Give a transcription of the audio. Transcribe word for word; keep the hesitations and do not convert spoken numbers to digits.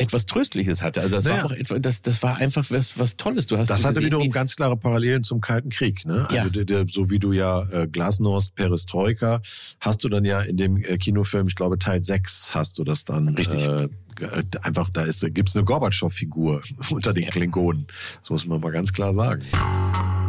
etwas Tröstliches hatte. Also das naja. war auch etwas, das, das war einfach was, was Tolles. Du hast das so hatte gesehen, wiederum wie, ganz klare Parallelen zum Kalten Krieg. Ne? Also Ja. der, der, so wie du ja äh, Glasnost, Perestroika, hast du dann ja in dem äh, Kinofilm, ich glaube Teil sechs hast du das dann. Richtig. Äh, einfach, da ist, gibt's eine Gorbatschow-Figur unter den Ja. Klingonen. Das muss man mal ganz klar sagen.